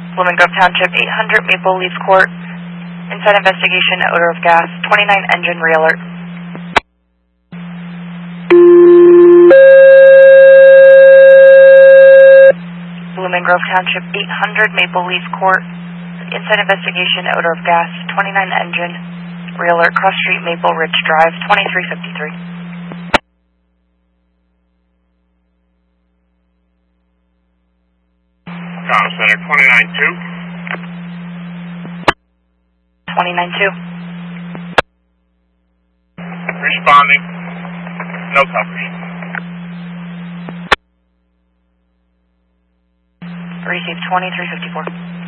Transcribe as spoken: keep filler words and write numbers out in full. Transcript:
Blooming Grove Township, eight hundred Maple Leaf Court. Inside investigation, odor of gas, twenty-nine engine re-alert. Blooming Grove Township, eight hundred Maple Leaf Court. Inside investigation, odor of gas, twenty-nine engine re-alert, Cross Street, Maple Ridge Drive, twenty-three fifty-three. Comm Center, twenty-nine two. twenty-nine two. Responding. No coverage. Received twenty-three fifty-four.